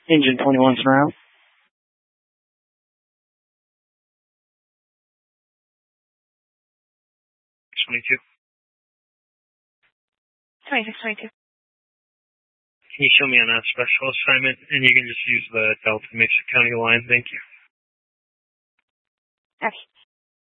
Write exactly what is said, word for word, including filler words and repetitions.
Engine twenty-one surround. twenty-two. twenty-six twenty-two. Can you show me on that special assignment, and you can just use the Delta Mesa County line? Thank you. Okay.